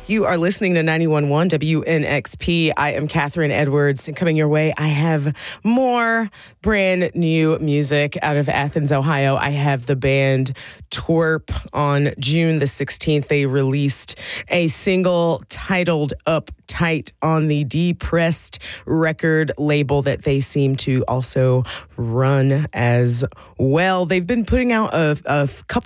You are listening to 91.1 WNXP. I am Catherine Edwards, and coming your way, I have more brand new music out of Athens, Ohio. I have the band Twerp. On June the 16th, they released a single titled Uptight on the Depressed record label that they seem to also run as well. They've been putting out a couple